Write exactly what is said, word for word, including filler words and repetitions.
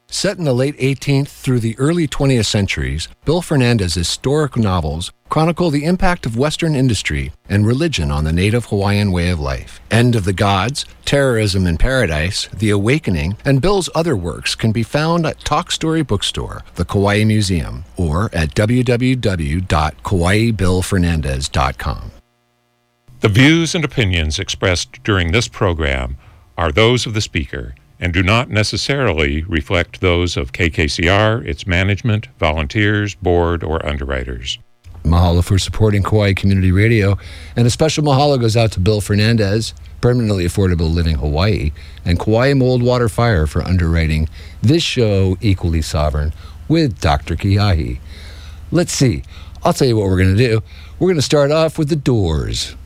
Set in the late eighteenth through the early twentieth centuries, Bill Fernandez's historic novels chronicle the impact of Western industry and religion on the native Hawaiian way of life. End of the Gods, Terrorism in Paradise, The Awakening, and Bill's other works can be found at Talk Story Bookstore, the Kauai Museum, or at w w w dot kauai bill fernandez dot com. The views and opinions expressed during this program are those of the speaker and do not necessarily reflect those of K K C R, its management, volunteers, board, or underwriters. Mahalo for supporting Kauai Community Radio, and a special mahalo goes out to Bill Fernandez, Permanently Affordable Living Hawaii, and Kauai Mold Water Fire for underwriting this show, Equally Sovereign, with Doctor Kiahi. Let's see. I'll tell you what we're going to do. We're going to start off with The Doors.